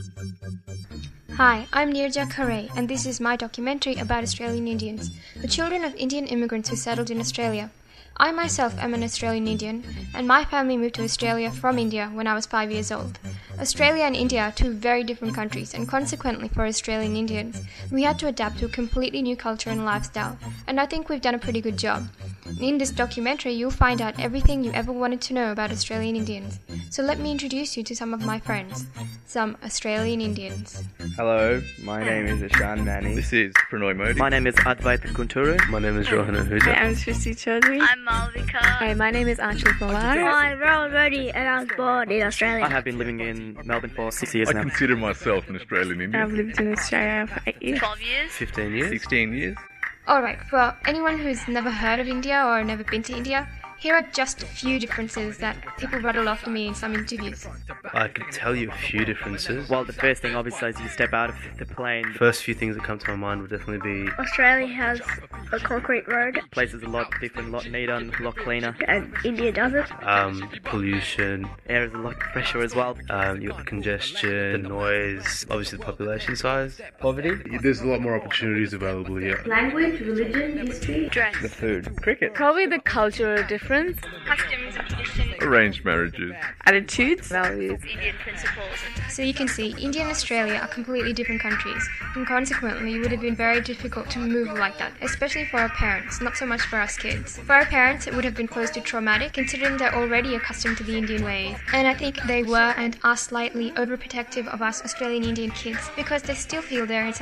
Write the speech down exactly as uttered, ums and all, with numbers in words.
Hi, I'm Nirja Khare, and this is my documentary about Australian Indians, the children of Indian immigrants who settled in Australia. I myself am an Australian Indian, and my family moved to Australia from India when I was five years old. Australia and India are two very different countries, and consequently for Australian Indians, we had to adapt to a completely new culture and lifestyle, and I think we've done a pretty good job. In this documentary, you'll find out everything you ever wanted to know about Australian Indians. So let me introduce you to some of my friends, some Australian Indians. Hello, my name is Ishan Manny. This is Pranoy Modi. My name is Advait Gunturu. My name is Rohan Ahuja. Hi, I'm Srishti Chaudhary. I'm Malvika. Hi, my name is Anshul Pawar. I'm Rowan Modi, and I was born in Australia. I have been living in Melbourne for six years I now. consider myself an Australian Indian. I've lived in Australia for eight years. twelve years. fifteen years. sixteen years. Alright, for anyone who's never heard of India or never been to India, here are just a few differences that people rattle off to me in some interviews. I could tell you a few differences. Well, the first thing, obviously, as you step out of the plane, The first few things that come to my mind would definitely be Australia has a concrete road, the place is a lot different, a lot neater, and a lot cleaner. and India doesn't. um, pollution, Air is a lot fresher as well. um, you got the congestion, the noise, obviously the population size, poverty. There's a lot more opportunities available here. Language, religion, history, dress, The food. Cricket. Probably the cultural difference, Customs and traditions. Arranged marriages. attitudes, values. Indian principles. So you can see, India and Australia are completely different countries, and consequently it would have been very difficult to move like that, especially for our parents, not so much for us kids. For our parents, it would have been close to traumatic, considering they're already accustomed to the Indian ways. And I think they were and are slightly overprotective of us Australian Indian kids, because they still feel they're